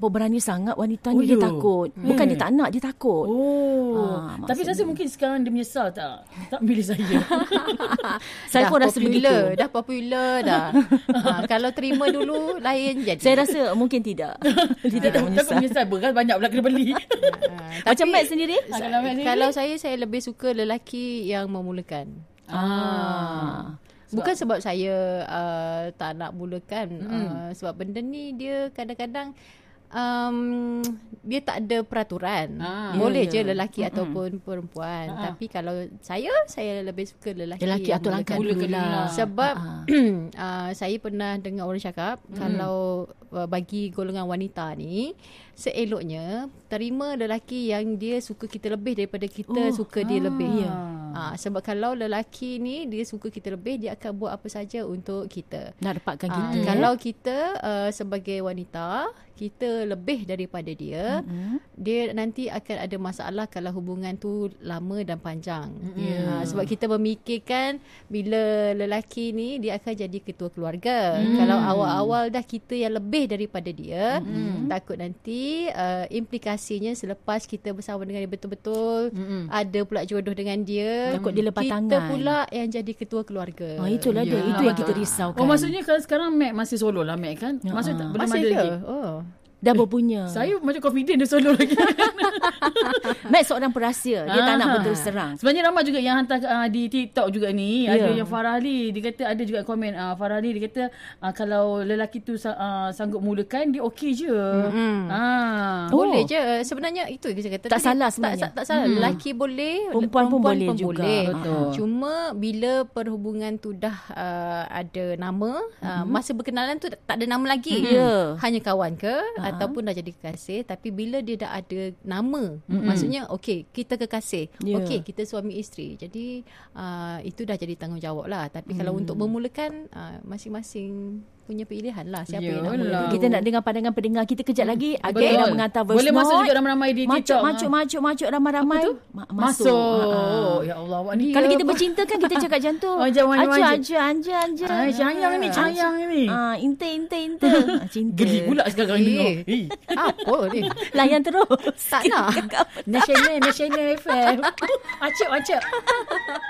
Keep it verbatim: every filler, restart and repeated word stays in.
berani sangat wanita Oh, ni. Dia ya? takut. Bukan Hmm. dia tak nak, dia takut. Oh. Ah, Tapi maksudnya. rasa mungkin sekarang dia menyesal tak? Tak pilih saya. Saya dah pun rasa popular, begitu. dah popular dah. ha, kalau terima dulu lain jadi. Saya rasa mungkin tidak. Dia tidak Takut menyesal. menyesal. Beras banyak pula kena beli. Ha, Macam tapi Matt sendiri? Ah, kalau Matt sendiri? kalau saya saya lebih suka lelaki yang memulakan. Ah. Bukan sebab saya uh, tak nak mulakan, Mm. uh, sebab benda ni dia kadang-kadang um, dia tak ada peraturan. Ah, Boleh ya, je ya. lelaki Mm-mm. ataupun perempuan. Ah. Tapi kalau saya, saya lebih suka lelaki, Lelaki yang atau langkah memulakan. dulu lah. Sebab Ah. uh, saya pernah dengar orang cakap, Mm. kalau uh, bagi golongan wanita ni, seeloknya terima lelaki yang dia suka kita lebih daripada kita Oh, suka dia ah. lebih. Ya. Ah, sebab kalau lelaki ni dia suka kita lebih, dia akan buat apa saja untuk kita. Nak dapatkan Ah, kita. kalau kita uh, sebagai wanita, kita lebih daripada dia, Mm-mm. dia nanti akan ada masalah kalau hubungan tu lama dan panjang. Ya. Ha, sebab kita memikirkan bila lelaki ni dia akan jadi ketua keluarga. Mm. Kalau awal-awal dah kita yang lebih daripada dia, Mm. takut nanti uh, implikasinya selepas kita bersama dengan dia betul-betul, Mm-mm. ada pula jodoh dengan dia, Takut dia lepas kita tangan. pula yang jadi ketua keluarga. Oh, itulah dia. Ya. Itu yang kita risaukan. Oh, maksudnya kalau sekarang Mac masih solo lah Mac kan? Ya. Maksudnya tak belum Masih ada ke? lagi. Oh. Dah berpunya. Saya macam confident dia solo lagi. Matt seorang perahsia. Dia tak nak Ah. berterus terang. Sebenarnya ramai juga yang hantar uh, di TikTok juga ni. Ya. Ada yang Farah Ali. Dia kata ada juga komen uh, Farah Ali. Dia kata uh, kalau lelaki tu uh, sanggup mulakan, dia okey je. Mm-hmm. Ah. Oh. Boleh je. Sebenarnya itu yang saya kata. Tak tadi. salah Tak, sebenarnya. tak, tak salah. Hmm. Lelaki boleh. Perempuan pun boleh juga. boleh. Betul. Cuma bila perhubungan tu dah uh, ada nama, uh, masa berkenalan tu tak ada nama lagi. Ya. Hanya kawan ke ataupun dah jadi kekasih. Tapi bila dia dah ada nama, maksudnya okey, kita kekasih. Ya. Okey, kita suami isteri. Jadi uh, itu dah jadi tanggungjawab lah. Tapi kalau untuk memulakan, uh, masing-masing punya pilihan lah. Siapa yang nak Yalah. mula. Kita nak dengar pandangan pendengar kita kejap lagi. Ada Betul. yang mengantar voice Boleh masuk note. juga ramai-ramai di Macuk, TikTok. macuk, macuk, macuk ramai-ramai. Ma- Masuk. Ha, ha. Ya Allah, awak ni. Kalau ya, kita bercinta kan kita cakap macam tu. Oh, jangan Aju, manja-manja. aju, anja, anja. Ah, sayang ni, sayang ni. Ah, inte, inte, inte. Ah, cinta. Geli pula sekarang Eh. dengar. Eh. Apa ni? Layan terus. Tak nak. National, National F M. Acik, acik.